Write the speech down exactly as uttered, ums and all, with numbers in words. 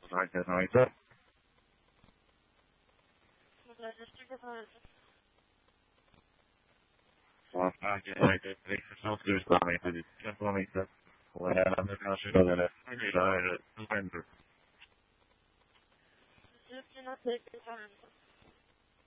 Anche anche sono giustamente di semplicemente la mia nascita delle famiglie e